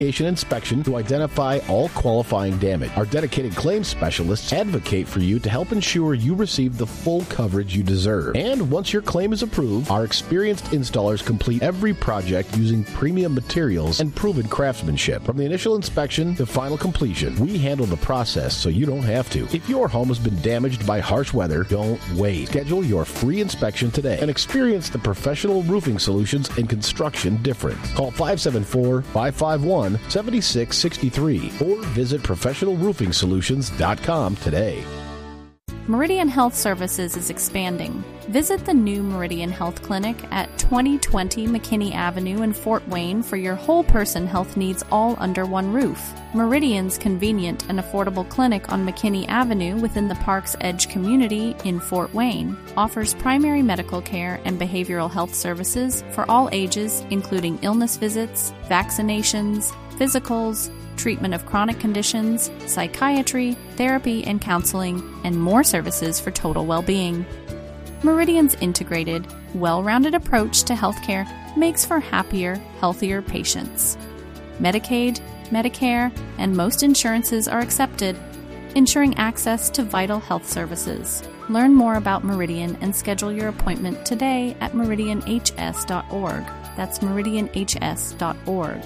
inspection to identify all qualifying damage. Our dedicated claims specialists advocate for you to help ensure you receive the full coverage you deserve. And once your claim is approved, our experienced installers complete every project using premium materials and proven craftsmanship. From the initial inspection to final completion, we handle the process so you don't have to. If your home has been damaged by harsh weather, don't wait. Schedule your free inspection today and experience the professional roofing solutions and construction difference. Call 574-551-7663 or visit professionalroofingsolutions.com today. Meridian Health Services is expanding. Visit the new Meridian Health Clinic at 2020 McKinney Avenue in Fort Wayne for your whole person health needs all under one roof. Meridian's convenient and affordable clinic on McKinney Avenue within the Park's Edge community in Fort Wayne offers primary medical care and behavioral health services for all ages, including illness visits, vaccinations, physicals, treatment of chronic conditions, psychiatry, therapy and counseling, and more services for total well-being. Meridian's integrated, well-rounded approach to healthcare makes for happier, healthier patients. Medicaid, Medicare, and most insurances are accepted, ensuring access to vital health services. Learn more about Meridian and schedule your appointment today at meridianhs.org. That's meridianhs.org.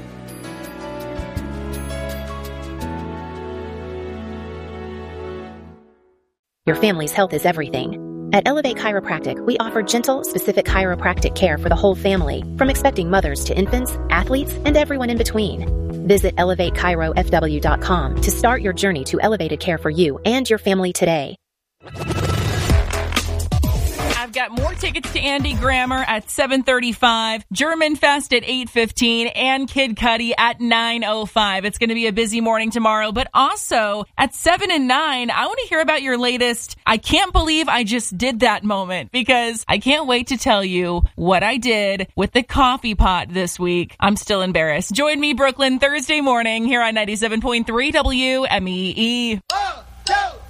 Your family's health is everything. At Elevate Chiropractic, we offer gentle, specific chiropractic care for the whole family, from expecting mothers to infants, athletes, and everyone in between. Visit ElevateChiroFW.com to start your journey to elevated care for you and your family today. I've got more tickets to Andy Grammer at 7:35, German Fest at 8:15, and Kid Cudi at 9:05. It's going to be a busy morning tomorrow, but also at 7 and 9, I want to hear about your latest I can't believe I just did that moment, because I can't wait to tell you what I did with the coffee pot this week. I'm still embarrassed. Join me, Brooklyn, Thursday morning here on 97.3 WMEE.